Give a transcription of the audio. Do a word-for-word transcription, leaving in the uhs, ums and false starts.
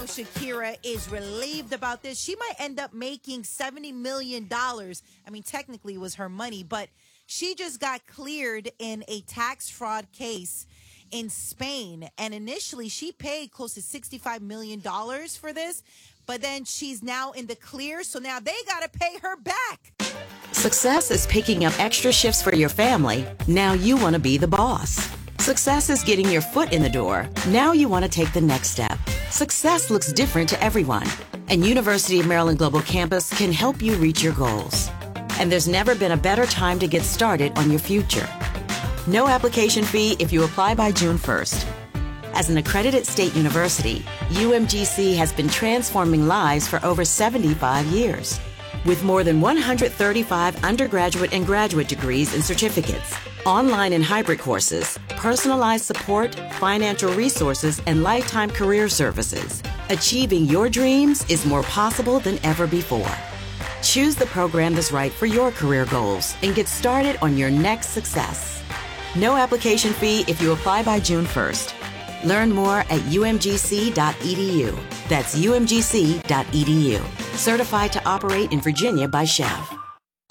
Shakira is relieved about this. She might end up making seventy million dollars. I mean, technically it was her money, but she just got cleared in a tax fraud case in Spain. And initially she paid close to sixty-five million dollars for this, but then she's now in the clear. So now they got to pay her back. Success is picking up extra shifts for your family. Now you want to be the boss. Success is getting your foot in the door. Now you want to take the next step. Success looks different to everyone, and University of Maryland Global Campus can help you reach your goals. And there's never been a better time to get started on your future. No application fee if you apply by June first. As an accredited state university, U M G C has been transforming lives for over seventy-five years. With more than one hundred thirty-five undergraduate and graduate degrees and certificates, online and hybrid courses, personalized support, financial resources, and lifetime career services, achieving your dreams is more possible than ever before. Choose the program that's right for your career goals and get started on your next success. No application fee if you apply by June first. Learn more at U M G C dot E D U. That's U M G C dot E D U. Certified to operate in Virginia by Chef.